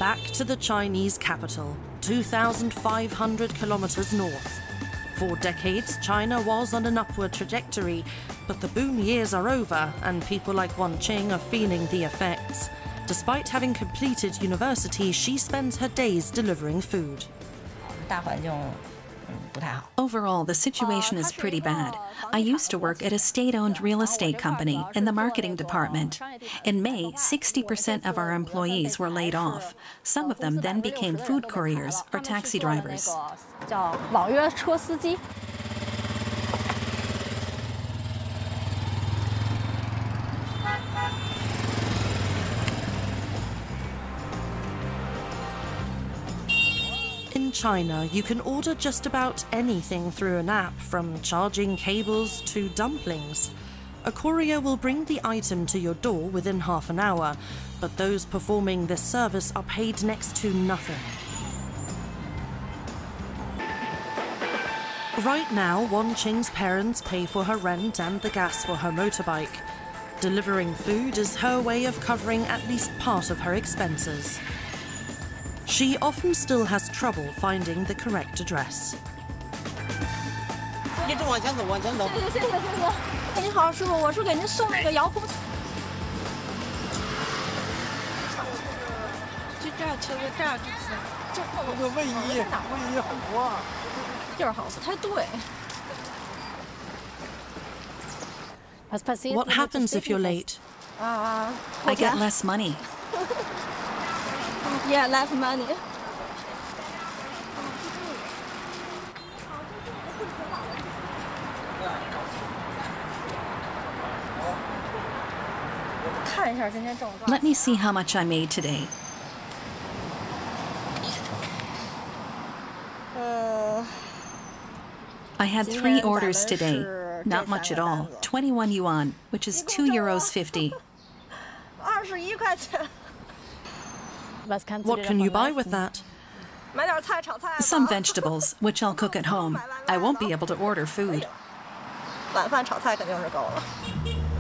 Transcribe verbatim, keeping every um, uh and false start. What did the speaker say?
Back to the Chinese capital, two thousand five hundred kilometers north. For decades, China was on an upward trajectory, but the boom years are over and people like Wan Qing are feeling the effects. Despite having completed university, she spends her days delivering food. Overall, the situation is pretty bad. I used to work at a state-owned real estate company in the marketing department. In May, sixty percent of our employees were laid off. Some of them then became food couriers or taxi drivers. In China, you can order just about anything through an app, from charging cables to dumplings. A courier will bring the item to your door within half an hour, but those performing this service are paid next to nothing. Right now, Wan Qing's parents pay for her rent and the gas for her motorbike. Delivering food is her way of covering at least part of her expenses. She often still has trouble finding the correct address. What happens if you're late? I get less money. Yeah, less money. Let me see how much I made today. I had three orders today. Not much at all. twenty-one yuan, which is two euros fifty. What can you buy with that? Some vegetables, which I'll cook at home. I won't be able to order food.